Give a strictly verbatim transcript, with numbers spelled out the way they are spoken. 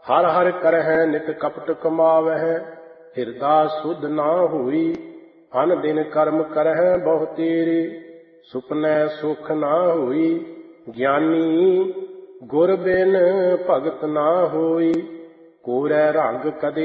ਹਰ ਹਰ ਕਰਹਿ ਨਿਤ ਕਪਟ ਕਮਾਵਹਿ, ਹਿਰਦਾ ਸੁਧ ਨਾ ਹੋਈ। ਅਨ ਦਿਨ ਕਰਮ ਕਰਹਿ ਬਹੁ ਤੇਰੇ, ਸੁਪਨੈ ਸੁਖ ਨਾ ਹੋਈ। ਗਿਆਨੀ ਗੁਰ ਬਿਨ ਭਗਤ ਨਾ ਹੋਈ, ਕੋਰੈ ਰੰਗ ਕਦੇ